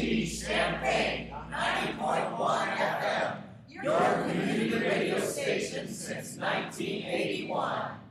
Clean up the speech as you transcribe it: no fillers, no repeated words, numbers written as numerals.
KLZ Champaign 90.1 FM, your community radio station since 1981.